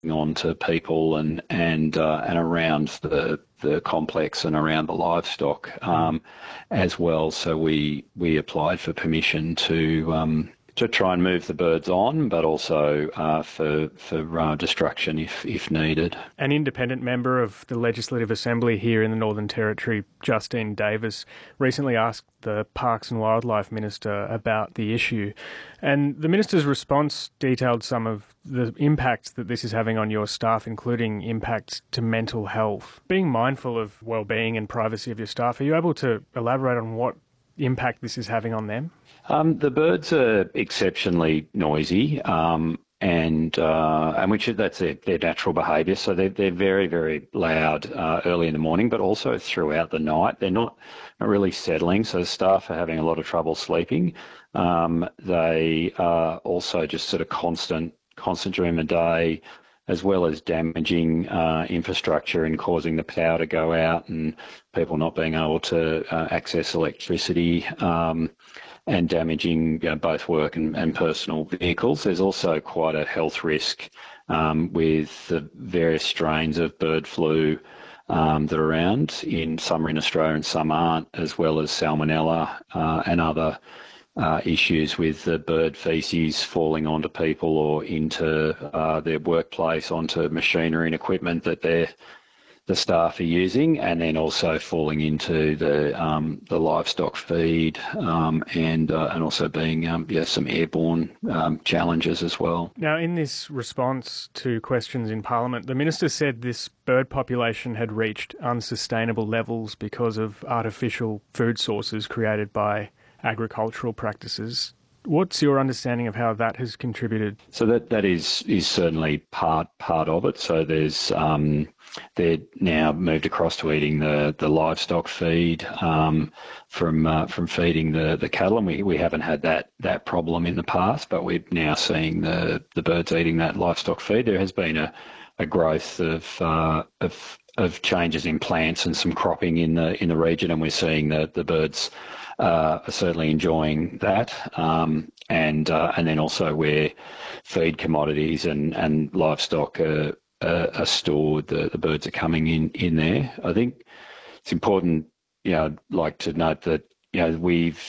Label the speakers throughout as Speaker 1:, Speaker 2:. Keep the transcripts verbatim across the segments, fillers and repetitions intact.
Speaker 1: on to people and and uh, and around the the complex and around the livestock um, as well. So we we applied for permission to um, to try and move the birds on, but also uh, for for uh, destruction if if needed.
Speaker 2: An independent member of the Legislative Assembly here in the Northern Territory, Justine Davis, recently asked the Parks and Wildlife Minister about the issue, and the Minister's response detailed some of the impacts that this is having on your staff, including impacts to mental health. Being mindful of well-being and privacy of your staff, are you able to elaborate on what impact this is having on them?
Speaker 1: Um, the birds are exceptionally noisy, um, and uh, and which that's their, their natural behaviour. So they're they're very very loud uh, early in the morning, but also throughout the night. They're not not really settling, so staff are having a lot of trouble sleeping. Um, they are also just sort of constant constant during the day, as well as damaging uh, infrastructure and causing the power to go out and people not being able to uh, access electricity. Um, and damaging you know, both work and, and personal vehicles. There's also quite a health risk um, with the various strains of bird flu um, that are around. In some are in Australia and some aren't, as well as salmonella uh, and other uh, issues with the bird faeces falling onto people or into uh, their workplace, onto machinery and equipment that they're the staff are using, and then also falling into the um, the livestock feed um, and uh, and also being um, yeah some airborne um, challenges as well.
Speaker 2: Now, in this response to questions in Parliament, the Minister said this bird population had reached unsustainable levels because of artificial food sources created by agricultural practices. What's your understanding of how that has contributed?
Speaker 1: So that that is is certainly part part of it. So there's um, they're now moved across to eating the, the livestock feed um, from uh, from feeding the, the cattle, and we, we haven't had that that problem in the past, but we're now seeing the, the birds eating that livestock feed. There has been a, a growth of uh, of of changes in plants and some cropping in the in the region, and we're seeing the the birds Uh, are certainly enjoying that, um, and uh, and then also where feed commodities and, and livestock are, are, are stored, the, the birds are coming in, in there. I think it's important, you know, I'd like to note that you know we've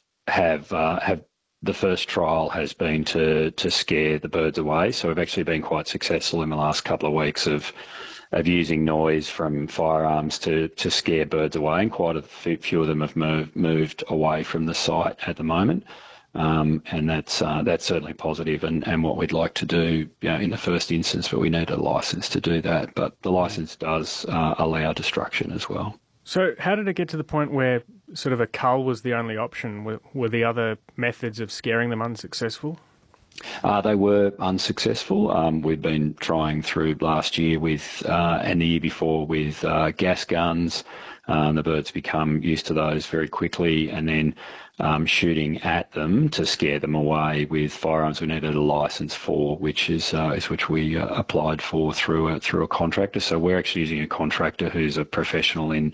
Speaker 1: have uh, have the first trial has been to to scare the birds away, so we've actually been quite successful in the last couple of weeks of. of using noise from firearms to, to scare birds away, and quite a few of them have moved, moved away from the site at the moment. Um, and that's uh, that's certainly positive and, and what we'd like to do you know, in the first instance, but we need a licence to do that. But the licence does uh, allow destruction as well.
Speaker 2: So how did it get to the point where sort of a cull was the only option? Were, were the other methods of scaring them unsuccessful?
Speaker 1: Uh, they were unsuccessful. Um, we've been trying through last year with, uh, and the year before with uh, gas guns. Um, the birds become used to those very quickly, and then um, shooting at them to scare them away with firearms we needed a licence for, which is uh, is which we uh, applied for through a, through a contractor. So we're actually using a contractor who's a professional in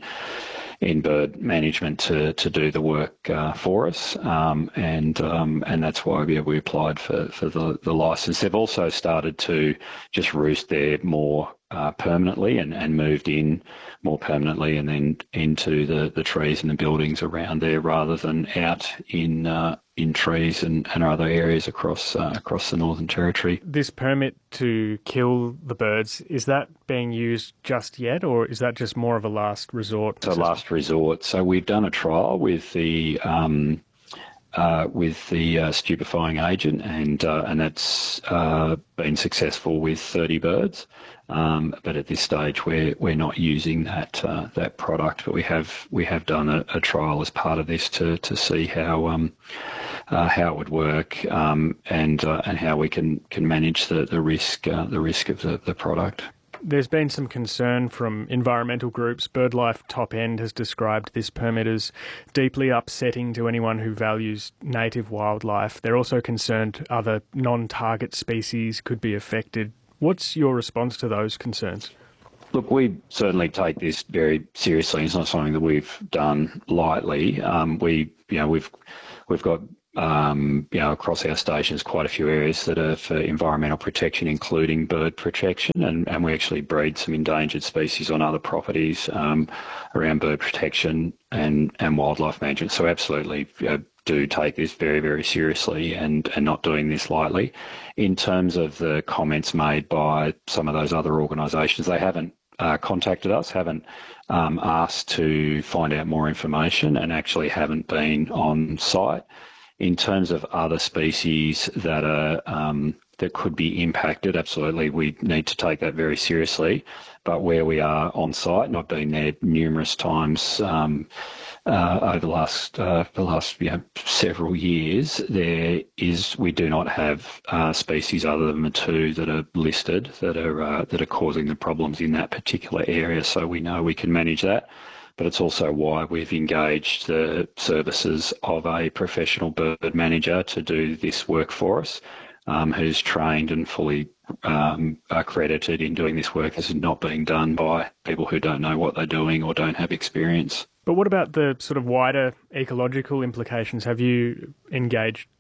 Speaker 1: in bird management to, to do the work uh, for us, um, and um, and that's why we, we applied for, for the, the licence. They've also started to just roost there more uh, permanently and, and moved in more permanently and then into the, the trees and the buildings around there rather than out in uh, in trees and, and other areas across uh, across the Northern Territory.
Speaker 2: This permit to kill the birds, is that being used just yet, or is that just more of a last resort?
Speaker 1: It's a last resort. So we've done a trial with the um, uh, with the uh, stupefying agent, and uh, and that's uh, been successful with thirty birds. Um, but at this stage, we're we're not using that uh, that product. But we have we have done a, a trial as part of this to to see how um, uh, how it would work um, and uh, and how we can can manage the the risk uh, the risk of the, the product.
Speaker 2: There's been some concern from environmental groups. BirdLife Top End has described this permit as deeply upsetting to anyone who values native wildlife. They're also concerned other non-target species could be affected. What's your response to those concerns?
Speaker 1: Look, we certainly take this very seriously. It's not something that we've done lightly. Um, we, you know, we've we've got um, you know, across our stations, quite a few areas that are for environmental protection, including bird protection, and, and we actually breed some endangered species on other properties um, around bird protection and, and wildlife management. So absolutely uh, do take this very, very seriously and, and not doing this lightly. In terms of the comments made by some of those other organisations, they haven't uh, contacted us, haven't um, asked to find out more information, and actually haven't been on site. In terms of other species that are um, that could be impacted, absolutely, we need to take that very seriously. But where we are on site, and I've been there numerous times um, uh, over the last uh, the last you know, several years, there is we do not have uh, species other than the two that are listed that are uh, that are causing the problems in that particular area. So we know we can manage that. But it's also why we've engaged the services of a professional bird manager to do this work for us, um, who's trained and fully um, accredited in doing this work. This is not being done by people who don't know what they're doing or don't have experience.
Speaker 2: But what about the sort of wider ecological implications? Have you engaged